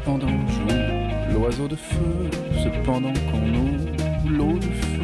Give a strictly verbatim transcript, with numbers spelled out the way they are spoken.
pendant le jour, l'oiseau de feu, cependant qu'on ouvre l'eau de feu.